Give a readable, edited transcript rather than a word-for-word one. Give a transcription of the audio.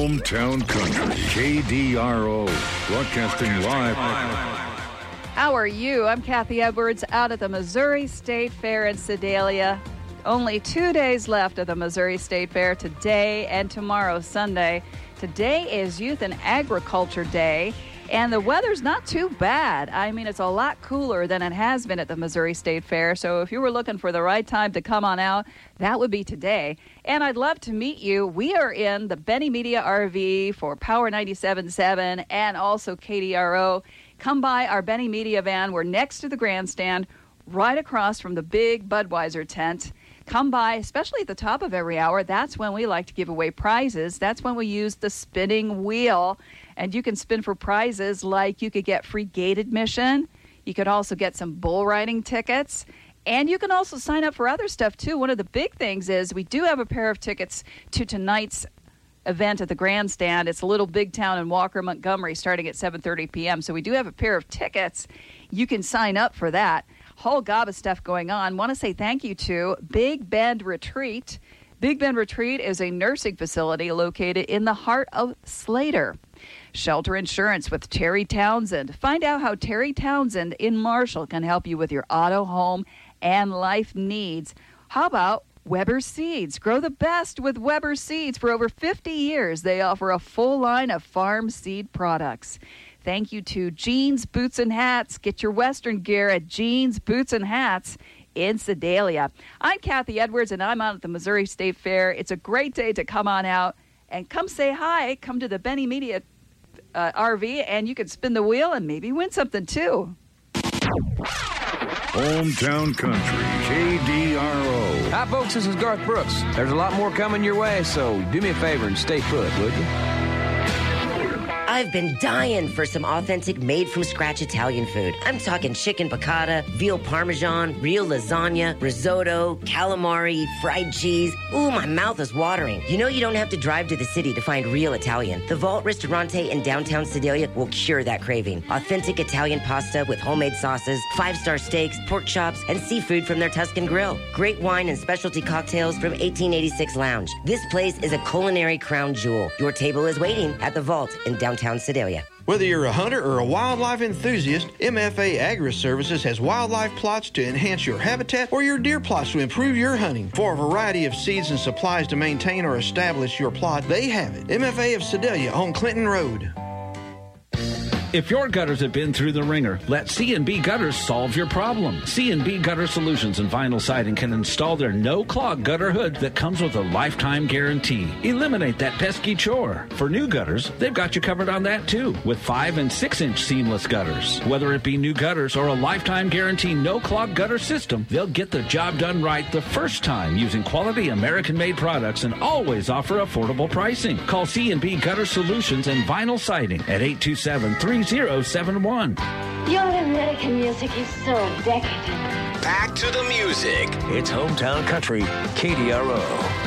Hometown Country, KDRO, broadcasting live. How are you? I'm Kathy Edwards out at the Missouri State Fair in Sedalia. Only 2 days left of the Missouri State Fair, today and tomorrow, Sunday. Today is Youth and Agriculture Day, and the weather's not too bad. I mean, it's a lot cooler than it has been at the Missouri State Fair, so if you were looking for the right time to come on out, that would be today. And I'd love to meet you. We are in the Benny Media RV for Power 97.7 and also KDRO. Come by our Benny Media van. We're next to the grandstand, right across from the big Budweiser tent. Come by, especially at the top of every hour. That's when we like to give away prizes. That's when we use the spinning wheel. And you can spin for prizes like you could get free gate admission. You could also get some bull riding tickets. And you can also sign up for other stuff, too. One of the big things is we do have a pair of tickets to tonight's event at the grandstand. It's a little big town in Walker, Montgomery, starting at 7:30 p.m. So we do have a pair of tickets. You can sign up for that. Whole gob of stuff going on. Want to say thank you to Big Bend Retreat. Big Bend Retreat is a nursing facility located in the heart of Slater. Shelter Insurance with Terry Townsend. Find out how Terry Townsend in Marshall can help you with your auto, home, and life needs. How about Weber Seeds? Grow the best with Weber Seeds. For over 50 years, they offer a full line of farm seed products. Thank you to Jeans Boots and Hats. Get your Western gear at Jeans Boots and Hats in Sedalia. I'm Kathy Edwards, and I'm out at the Missouri State Fair. It's a great day to come on out and come say hi. Come to the Benny Media RV, and you can spin the wheel and maybe win something, too. Hometown Country, KDRO. Hi, folks. This is Garth Brooks. There's a lot more coming your way, so do me a favor and stay put, would you? I've been dying for some authentic made-from-scratch Italian food. I'm talking chicken piccata, veal parmesan, real lasagna, risotto, calamari, fried cheese. Ooh, my mouth is watering. You know you don't have to drive to the city to find real Italian. The Vault Ristorante in downtown Sedalia will cure that craving. Authentic Italian pasta with homemade sauces, 5-star steaks, pork chops, and seafood from their Tuscan grill. Great wine and specialty cocktails from 1886 Lounge. This place is a culinary crown jewel. Your table is waiting at the Vault in downtown Sedalia. Whether you're a hunter or a wildlife enthusiast, MFA Agri-Services has wildlife plots to enhance your habitat or your deer plots to improve your hunting. For a variety of seeds and supplies to maintain or establish your plot, they have it. MFA of Sedalia on Clinton Road. If your gutters have been through the ringer, let C&B Gutters solve your problem. C&B Gutter Solutions and Vinyl Siding can install their no-clog gutter hood that comes with a lifetime guarantee. Eliminate that pesky chore. For new gutters, they've got you covered on that too, with 5- and 6-inch seamless gutters. Whether it be new gutters or a lifetime guarantee no-clog gutter system, they'll get the job done right the first time using quality American-made products and always offer affordable pricing. Call C&B Gutter Solutions and Vinyl Siding at 827-3071. Your American music is so decadent. Back to the music. It's Hometown Country, KDRO.